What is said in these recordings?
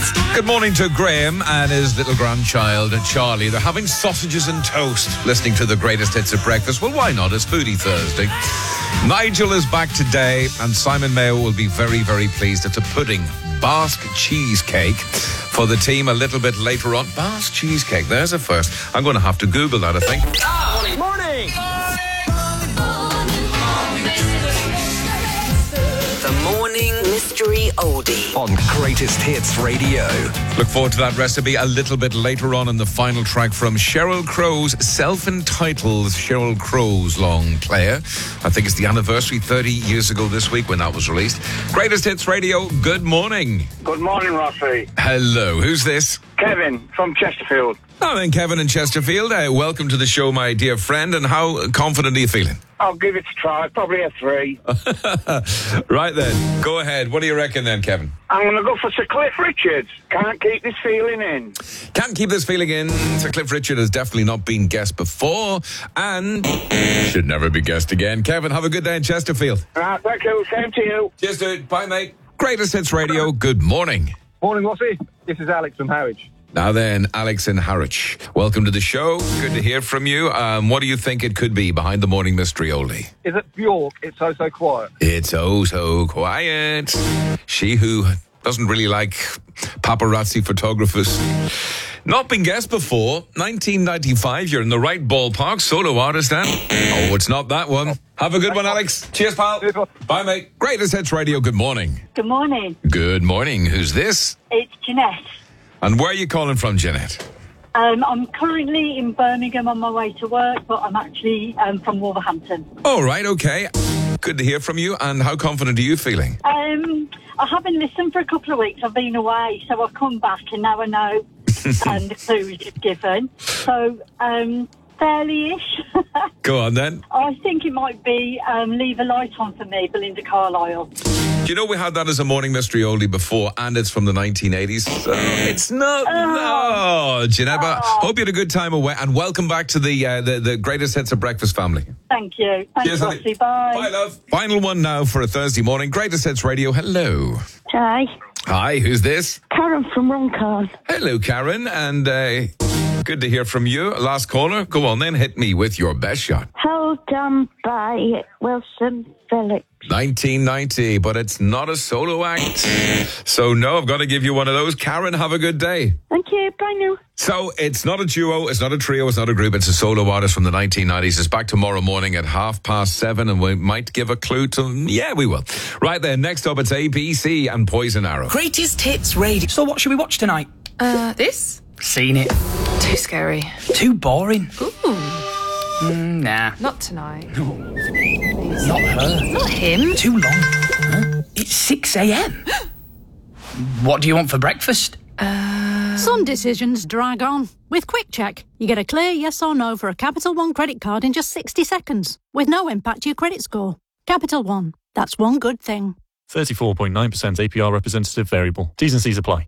Good morning to Graham and his little grandchild, Charlie. They're having sausages and toast, listening to the greatest hits at breakfast. Well, why not? It's Foodie Thursday. Nigel is back today, and Simon Mayo will be very, very pleased. It's a pudding, Basque cheesecake for the team a little bit later on. Basque cheesecake, there's a first. I'm going to have to Google that, I think. Morning! The Morning Mystery Oldie On Greatest Hits Radio. Look forward to that recipe a little bit later on in the final track from Sheryl Crow's self-entitled Sheryl Crow's long player. I think it's the anniversary 30 years ago this week when that was released. Greatest Hits Radio, good morning. Good morning, Rossi. Hello, who's this? Kevin from Chesterfield. Oh, then Kevin in Chesterfield. Welcome to the show, my dear friend. And how confident are you feeling? I'll give it a try. Probably a 3. Right then, go ahead. What do you reckon then, Kevin? I'm going to go for Sir Cliff Richards. Can't keep this feeling in. Can't keep this feeling in. Sir Cliff Richard has definitely not been guessed before and should never be guessed again. Kevin, have a good day in Chesterfield. Right, thank you. Same to you. Cheers, dude. Bye, mate. Greatest Hits Radio, good morning. Morning, Rossi. This is Alex from Harwich. Now then, Alex in Harwich, welcome to the show. Good to hear from you. What do you think it could be behind the morning mystery oldie? Is it Bjork? It's so quiet. It's oh so quiet. She who doesn't really like paparazzi photographers. Not been guessed before. 1995, you're in the right ballpark. Solo artist, then. Oh, it's not that one. Have a good one, Alex. Cheers, pal. Cheers, pal. Bye, mate. Greatest Hits Radio, good morning. Good morning. Good morning. Who's this? It's Jeanette. And where are you calling from, Jeanette? I'm currently in Birmingham on my way to work, but I'm actually from Wolverhampton. All right, okay. Good to hear from you. And how confident are you feeling? I haven't listened for a couple of weeks. I've been away, so I've come back and now I know the clues you've given. So, fairly-ish. Go on, then. I think it might be Leave a Light On for me, Belinda Carlisle. Do you know we had that as a morning mystery oldie before, and it's from the 1980s? So it's not. Oh, Jeanette, but hope you had a good time away, and welcome back to the Greatest Hits of Breakfast family. Thank you. Thanks, Cheers, Rossi. Bye. Bye, love. Final one now for a Thursday morning. Greatest Hits Radio. Hello. Hi, Hi, who's this? Karen from Runcorn. Hello, Karen, and good to hear from you. Last caller. Go on then, hit me with your best shot. Held on by Wilson Phillips. 1990, but it's not a solo act. So no, I've got to give you one of those. Karen, have a good day. Thank you. Bye now. So it's not a duo, it's not a trio, it's not a group, it's a solo artist from the 1990s. It's back tomorrow morning at 7:30, and we might give a clue to... Yeah, we will. Right then, next up it's ABC and Poison Arrow. Greatest Hits Radio. So what should we watch tonight? This? Seen it. Too scary. Too boring. Ooh. Nah. Not tonight. Please. Not her. Not him. Too long. Huh? It's 6 a.m. What do you want for breakfast? Some decisions drag on. With Quick Check, you get a clear yes or no for a Capital One credit card in just 60 seconds, with no impact to your credit score. Capital One, that's one good thing. 34.9% APR representative variable. T's and C's apply.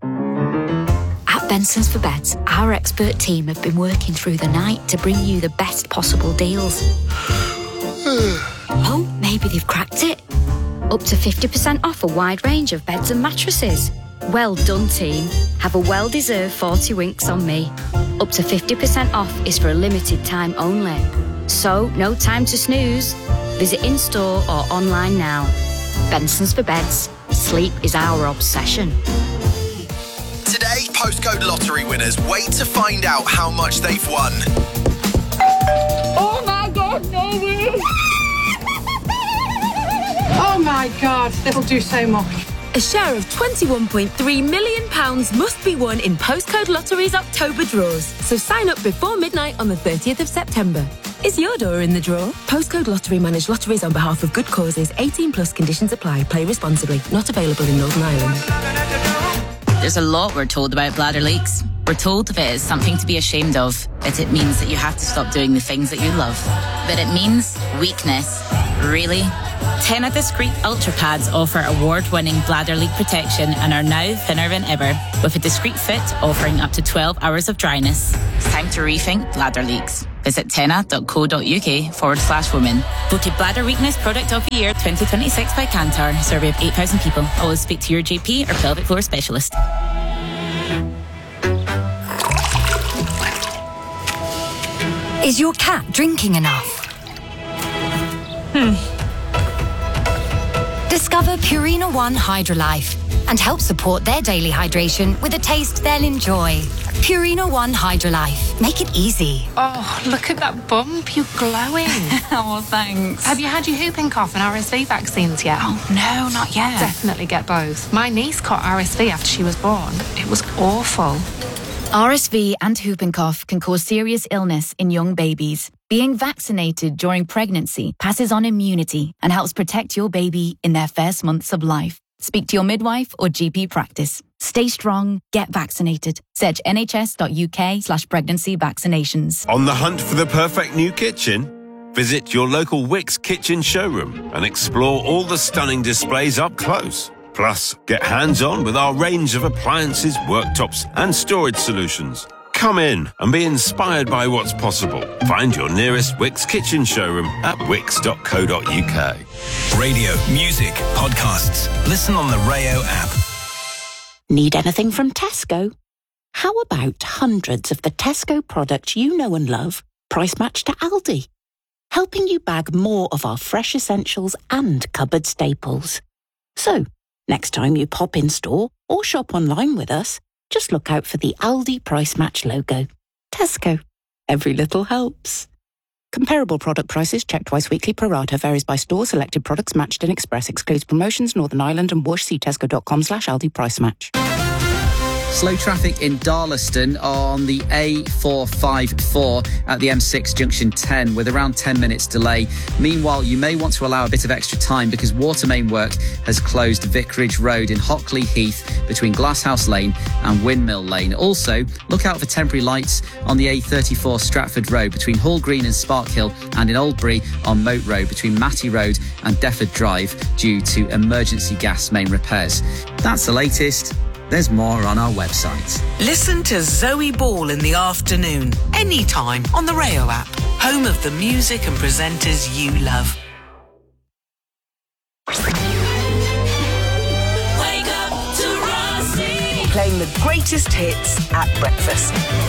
At Benson's for Beds, our expert team have been working through the night to bring you the best possible deals. Oh, maybe they've cracked it. Up to 50% off a wide range of beds and mattresses. Well done, team. Have a well-deserved 40 winks on me. Up to 50% off is for a limited time only. So, no time to snooze. Visit in-store or online now. Benson's for Beds. Sleep is our obsession. Today, postcode lottery winners wait to find out how much they've won. Oh my God, no way! Oh my God, that'll do so much. A share of £21.3 million must be won in Postcode Lottery's October draws. So sign up before midnight on the 30th of September. Is your door in the draw? Postcode Lottery manage lotteries on behalf of good causes. 18 plus conditions apply. Play responsibly. Not available in Northern Ireland. There's a lot we're told about bladder leaks. We're told of it as something to be ashamed of, that it means that you have to stop doing the things that you love. But it means weakness. Really? Tena Discreet Ultra Pads offer award-winning bladder leak protection and are now thinner than ever, with a discreet fit offering up to 12 hours of dryness. It's time to rethink bladder leaks. Visit tena.co.uk/women. Voted Bladder Weakness Product of the Year 2026 by Kantar. Survey of 8,000 people. Always speak to your GP or pelvic floor specialist. Is your cat drinking enough? Discover Purina One Hydrolife and help support their daily hydration with a taste they'll enjoy. Purina One Hydrolife. Make it easy. Oh, look at that bump. You're glowing. Oh, thanks. Have you had your whooping cough and RSV vaccines yet? Oh, no, not yet. Definitely get both. My niece caught RSV after she was born. It was awful. RSV and whooping cough can cause serious illness in young babies. Being vaccinated during pregnancy passes on immunity and helps protect your baby in their first months of life. Speak to your midwife or GP practice. Stay strong, get vaccinated. Search nhs.uk/pregnancy vaccinations. On the hunt for the perfect new kitchen? Visit your local Wickes kitchen showroom and explore all the stunning displays up close. Plus, get hands-on with our range of appliances, worktops and storage solutions. Come in and be inspired by what's possible. Find your nearest Wickes kitchen showroom at wickes.co.uk. Radio, music, podcasts. Listen on the Rayo app. Need anything from Tesco? How about hundreds of the Tesco products you know and love, price matched to Aldi? Helping you bag more of our fresh essentials and cupboard staples. So, next time you pop in store or shop online with us, just look out for the Aldi Price Match logo. Tesco. Every little helps. Comparable product prices checked twice weekly pro rata varies by store. Selected products matched in Express. Excludes promotions, Northern Ireland and Whoosh. See tesco.com/Aldi Price Match. Slow traffic in Darlaston on the A454 at the M6 junction 10 with around 10 minutes delay. Meanwhile, you may want to allow a bit of extra time because water main work has closed Vicarage Road in Hockley Heath between Glasshouse Lane and Windmill Lane. Also, look out for temporary lights on the A34 Stratford Road between Hall Green and Sparkhill, and in Oldbury on Moat Road between Matty Road and Defford Drive due to emergency gas main repairs. That's the latest. There's more on our website. Listen to Zoe Ball in the afternoon, anytime on the Rayo app. Home of the music and presenters you love. Wake up to Rossi. Playing the greatest hits at breakfast.